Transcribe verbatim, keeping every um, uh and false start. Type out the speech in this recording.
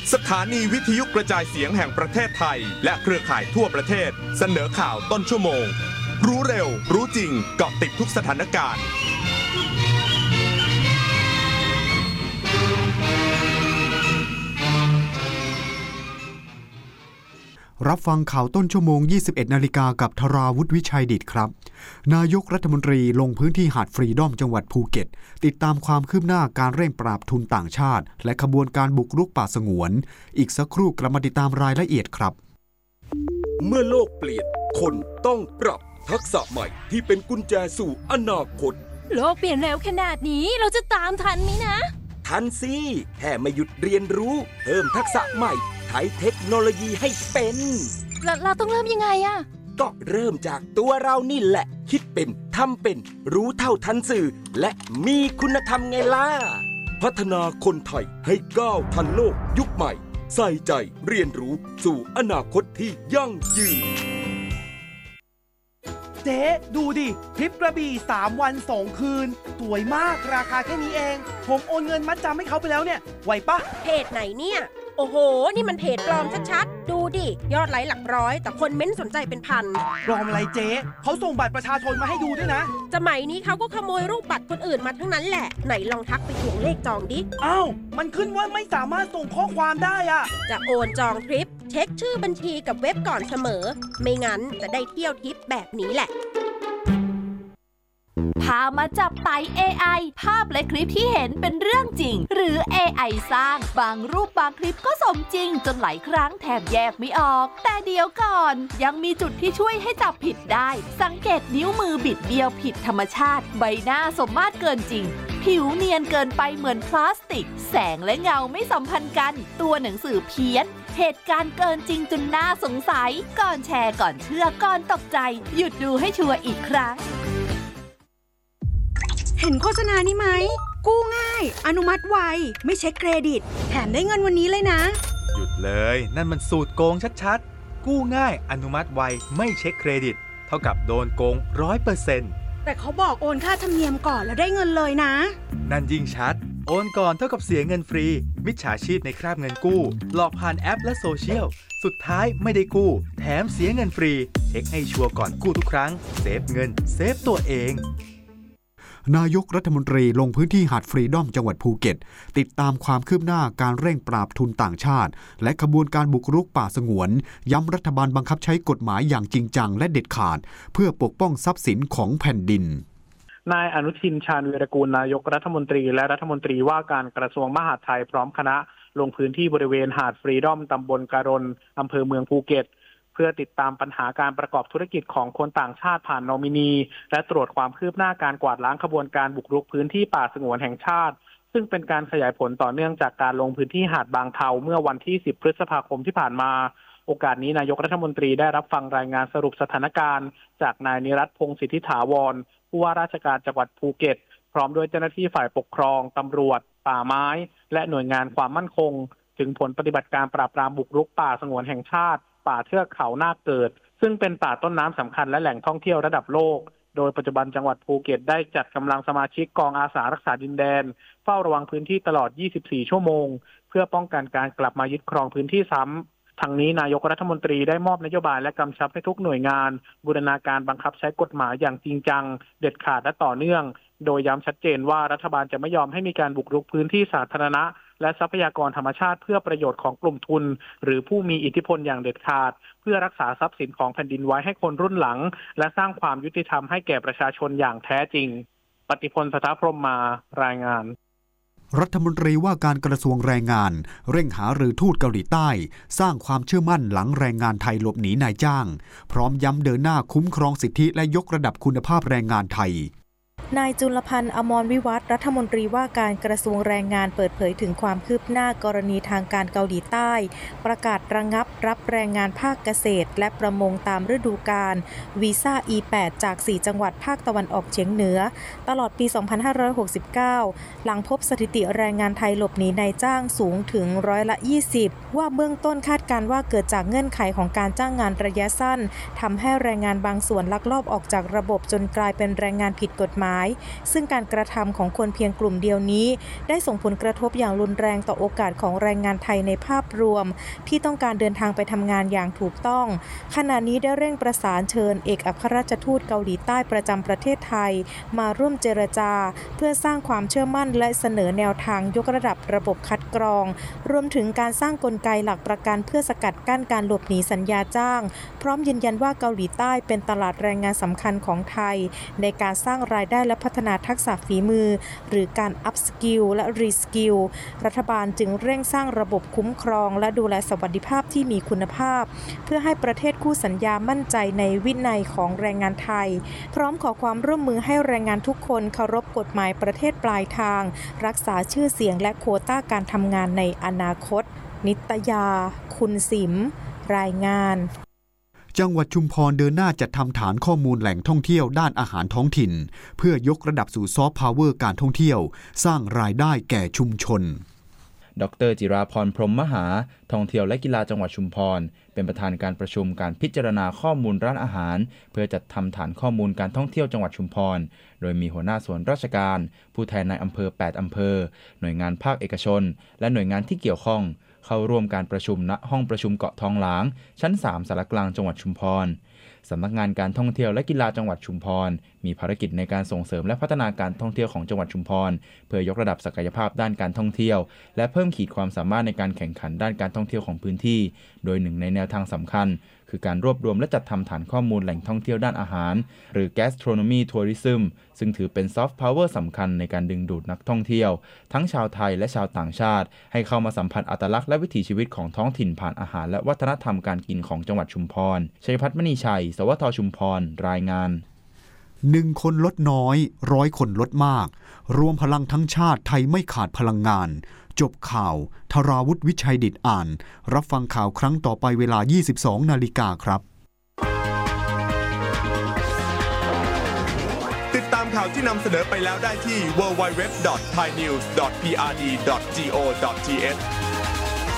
สถานีวิทยุกระจายเสียงแห่งประเทศไทยและเครือข่ายทั่วประเทศเสนอข่าวต้นชั่วโมงรู้เร็วรู้จริงเกาะติดทุกสถานการณ์รับฟังข่าวต้นชั่วโมง ยี่สิบเอ็ดนาฬิกากับธราวุฒิวิชัยดิษฐ์ครับนายกรัฐมนตรีลงพื้นที่หาดฟรีดอมจังหวัดภูเก็ตติดตามความคืบหน้าการเร่งปราบทุนต่างชาติและขบวนการบุกรุกป่าสงวนอีกสักครู่กลับมาติดตามรายละเอียดครับเมื่อโลกเปลี่ยนคนต้องปรับทักษะใหม่ที่เป็นกุญแจสู่อนาคตโลกเปลี่ยนเร็วขนาดนี้เราจะตามทันไหมนะทันสิแค่ไม่หยุดเรียนรู้เพิ่มทักษะใหม่ใช้เทคโนโลยีให้เป็นเราเราต้องเริ่มยังไงอะก็เริ่มจากตัวเรานี่แหละคิดเป็นทำเป็นรู้เท่าทันสื่อและมีคุณธรรมไงล่ะพัฒนาคนไทยให้ก้าวทันโลกยุคใหม่ใส่ใจเรียนรู้สู่อนาคตที่ยั่งยืนเจ๊ดูดิทริปกระบี่สามวันสองคืนสวยมากราคาแค่นี้เองผมโอนเงินมัดจำให้เขาไปแล้วเนี่ยไหวปะเพจไหนเนี่ยโอ้โหนี่มันเพจปลอมชัดๆดูดิยอดไลค์หลักร้อยแต่คนเม้นสนใจเป็นพันปลอมอะไรเจ๊เขาส่งบัตรประชาชนมาให้ดูด้วยนะสมัยนี้เขาก็ขโมยรูปบัตรคนอื่นมาทั้งนั้นแหละไหนลองทักไปทวงเลขจองดิอ้าวมันขึ้นว่าไม่สามารถส่งข้อความได้อะจะโอนจองทริปเช็คชื่อบัญชีกับเว็บก่อนเสมอไม่งั้นจะได้เที่ยวทริปแบบนี้แหละพามาจับไต่ เอ ไอ ภาพและคลิปที่เห็นเป็นเรื่องจริงหรือ เอ ไอ สร้างบางรูปบางคลิปก็สมจริงจนหลายครั้งแทบแยกไม่ออกแต่เดี๋ยวก่อนยังมีจุดที่ช่วยให้จับผิดได้สังเกตนิ้วมือบิดเบี้ยวผิดธรรมชาติใบหน้าสมมาตรเกินจริงผิวเนียนเกินไปเหมือนพลาสติกแสงและเงาไม่สัมพันธ์กันตัวหนังสือเพี้ยนเหตุการณ์เกินจริงจนน่าสงสัยก่อนแชร์ก่อนเชื่อก่อนตกใจหยุดดูให้ชัวร์อีกครั้งเห็นโฆษณานี้ไหมกู้ง่ายอนุมัติไวไม่เช็คเครดิตแถมได้เงินวันนี้เลยนะหยุดเลยนั่นมันสูตรโกงชัดๆกู้ง่ายอนุมัติไวไม่เช็คเครดิตเท่ากับโดนโกง ร้อยเปอร์เซ็นต์แต่เขาบอกโอนค่าธรรมเนียมก่อนแล้วได้เงินเลยนะนั่นยิ่งชัดโอนก่อนเท่ากับเสียเงินฟรีมิจฉาชีพในคราบเงินกู้หลอกผ่านแอปและโซเชียลสุดท้ายไม่ได้กู้แถมเสียเงินฟรีเช็คให้ชัวร์ก่อนกู้ทุกครั้งเซฟเงินเซฟตัวเองนายกรัฐมนตรีลงพื้นที่หาดฟรีดอมจังหวัดภูเก็ตติดตามความคืบหน้าการเร่งปราบทุนต่างชาติและขบวนการบุกรุกป่าสงวนย้ำรัฐบาลบังคับใช้กฎหมายอย่างจริงจังและเด็ดขาดเพื่อปกป้องทรัพย์สินของแผ่นดินนายอนุทินชาญวีรกูลนายกรัฐมนตรีและรัฐมนตรีว่าการกระทรวงมหาดไทยพร้อมคณะลงพื้นที่บริเวณหาดฟรีดอมตำบลการนอำเภอเมืองภูเก็ตเพื่อติดตามปัญหาการประกอบธุรกิจของคนต่างชาติผ่านนอมินีและตรวจความคืบหน้าการกวาดล้างขบวนการบุกรุกพื้นที่ป่าสงวนแห่งชาติซึ่งเป็นการขยายผลต่อเนื่องจากการลงพื้นที่หาดบางเทาเมื่อวันที่สิบพฤษภาคมที่ผ่านมาโอกาสนี้นายกรัฐมนตรีได้รับฟังรายงานสรุปสถานการณ์จากนายนิรัตน์พงษ์สิทธิถาวรผู้ว่าราชการจังหวัดภูเก็ตพร้อมด้วยเจ้าหน้าที่ฝ่ายปกครองตำรวจป่าไม้และหน่วยงานความมั่นคงถึงผลปฏิบัติการปราบปรามบุกรุกป่าสงวนแห่งชาติป่าเทือกเขานาคเกิดซึ่งเป็นป่าต้นน้ำสำคัญและแหล่งท่องเที่ยวระดับโลกโดยปัจจุบันจังหวัดภูเก็ตได้จัดกำลังสมาชิกกองอาสารักษาดินแดนเฝ้าระวังพื้นที่ตลอดยี่สิบสี่ชั่วโมงเพื่อป้องกันการกลับมายึดครองพื้นที่ซ้ำทั้งนี้นายกรัฐมนตรีได้มอบนโยบายและกำชับให้ทุกหน่วยงานบูรณาการบังคับใช้กฎหมายอย่างจริงจังเด็ดขาดและต่อเนื่องโดยย้ำชัดเจนว่ารัฐบาลจะไม่ยอมให้มีการบุกรุกพื้นที่สาธารณะและทรัพยากรธรรมชาติเพื่อประโยชน์ของกลุ่มทุนหรือผู้มีอิทธิพลอย่างเด็ดขาดเพื่อรักษาทรัพย์สินของแผ่นดินไว้ให้คนรุ่นหลังและสร้างความยุติธรรมให้แก่ประชาชนอย่างแท้จริงปฏิพล สถาพรหมมารายงานรัฐมนตรีว่าการกระทรวงแรงงานเร่งหารือทูตเกาหลีใต้สร้างความเชื่อมั่นหลังแรงงานไทยหลบหนีนายจ้างพร้อมย้ำเดินหน้าคุ้มครองสิทธิและยกระดับคุณภาพแรงงานไทยนายจุลพันธ์ อมรวิวัฒน์รัฐมนตรีว่าการกระทรวงแรงงานเปิดเผยถึงความคืบหน้ากรณีทางการเกาหลีใต้ประกาศระงับรับแรงงานภาคเกษตรและประมงตามฤดูกาลวีซ่า อี แปด จากสี่จังหวัดภาคตะวันออกเฉียงเหนือตลอดปี สองพันห้าร้อยหกสิบเก้า หลังพบสถิติแรงงานไทยหลบหนีนายจ้างสูงถึงร้อยละยี่สิบว่าเบื้องต้นคาดการณ์ว่าเกิดจากเงื่อนไขของการจ้างงานระยะสั้นทำให้แรงงานบางส่วนลักลอบออกจากระบบจนกลายเป็นแรงงานผิดกฎหมายซึ่งการกระทำของคนเพียงกลุ่มเดียวนี้ได้ส่งผลกระทบอย่างรุนแรงต่อโอกาสของแรงงานไทยในภาพรวมที่ต้องการเดินทางไปทำงานอย่างถูกต้องขณะนี้ได้เร่งประสานเชิญเอกอัครราชทูตเกาหลีใต้ประจำประเทศไทยมาร่วมเจรจาเพื่อสร้างความเชื่อมั่นและเสนอแนวทางยกระดับระบบคัดกรองรวมถึงการสร้างกลไกหลักประกันเพื่อสกัดกั้นการหลบหนีสัญญาจ้างพร้อมยืนยันว่าเกาหลีใต้เป็นตลาดแรงงานสำคัญของไทยในการสร้างรายได้และพัฒนาทักษะฝีมือหรือการอัพสกิลและรีสกิลรัฐบาลจึงเร่งสร้างระบบคุ้มครองและดูแลสวัสดิภาพที่มีคุณภาพเพื่อให้ประเทศคู่สัญญามั่นใจในวินัยของแรงงานไทยพร้อมขอความร่วมมือให้แรงงานทุกคนเคารพกฎหมายประเทศปลายทางรักษาชื่อเสียงและโควต้าการทำงานในอนาคตนิตยาคุณสิมรายงานจังหวัดชุมพรเดินหน้าจัดทำฐานข้อมูลแหล่งท่องเที่ยวด้านอาหารท้องถิ่นเพื่อยกระดับสู่ซอฟต์พาวเวอร์การท่องเที่ยวสร้างรายได้แก่ชุมชนดร.จิราพรพรหมมหาท่องเที่ยวและกีฬาจังหวัดชุมพรเป็นประธานการประชุมการพิจารณาข้อมูลร้านอาหารเพื่อจัดทำฐานข้อมูลการท่องเที่ยวจังหวัดชุมพรโดยมีหัวหน้าส่วนราชการผู้แทนในอำเภอแปดอำเภอหน่วยงานภาคเอกชนและหน่วยงานที่เกี่ยวข้องเข้าร่วมการประชุมณห้องประชุมเกาะทองหลางชั้นสามสารกลางจังหวัดชุมพรสำนักงานการท่องเที่ยวและกีฬาจังหวัดชุมพรมีภารกิจในการส่งเสริมและพัฒนาการท่องเที่ยวของจังหวัดชุมพรเพื่อยกระดับศักยภาพด้านการท่องเที่ยวและเพิ่มขีดความสามารถในการแข่งขันด้านการท่องเที่ยวของพื้นที่โดยหนึ่งในแนวทางสำคัญคือการรวบรวมและจัดทำฐานข้อมูลแหล่งท่องเที่ยวด้านอาหารหรือ gastronomy tourism ซึ่งถือเป็น soft power สำคัญในการดึงดูดนักท่องเที่ยวทั้งชาวไทยและชาวต่างชาติให้เข้ามาสัมผัสอัตลักษณ์และวิถีชีวิตของท้องถิ่นผ่านอาหารและวัฒนธรรมการกินของจังหวัดชุมพรชัยพัฒน์มณีชัยสวทชุมพรรายงานหนึ่งคนลดน้อยร้อยคนลดมากรวมพลังทั้งชาติไทยไม่ขาดพลังงานจบข่าวธราวุฒิวิชัยดิษฐ์อ่านรับฟังข่าวครั้งต่อไปเวลา ยี่สิบสองนาฬิกาครับติดตามข่าวที่นำเสนอไปแล้วได้ที่ ดับเบิลยู ดับเบิลยู ดับเบิลยู ดอท ไทยนิวส์ ดอท พี อาร์ ดี ดอท จี โอ ดอท ที เอช